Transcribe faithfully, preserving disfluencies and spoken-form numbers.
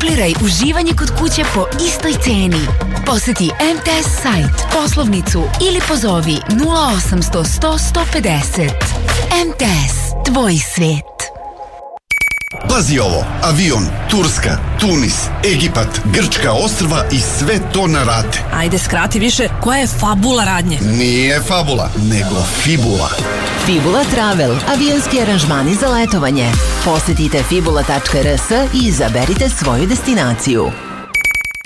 Dupliraj uživanje kod kuće po istoj ceni. Poseti M T S sajt, poslovnicu ili pozovi nula osamsto sto sto pedeset. M T S, tvoj svet. Pazi ovo, avion, Turska, Tunis, Egipat, Grčka ostrva i sve to na rate. Ajde, skrati više, koja je fabula radnje? Nije fabula, nego fibula. Fibula Travel, avionski aranžmani za letovanje. Posetite fibula tačka r s i izaberite svoju destinaciju.